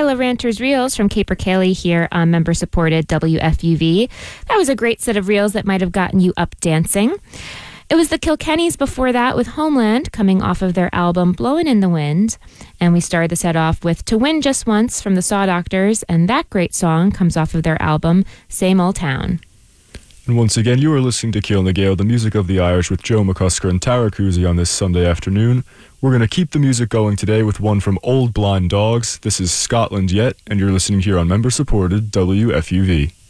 Kyla Ranter's reels from Caper Cayley here on member-supported WFUV. That was a great set of reels that might have gotten you up dancing. It was the Kilkennys before that with Homeland, coming off of their album Blowin' in the Wind. And we started the set off with To Win Just Once from the Saw Doctors, and that great song comes off of their album Same Old Town. And once again, you are listening to Ciall na Gael, the music of the Irish, with Joe McCusker and Tara Cousy on this Sunday afternoon. We're going to keep the music going today with one from Old Blind Dogs. This is Scotland Yet, and you're listening here on member-supported WFUV.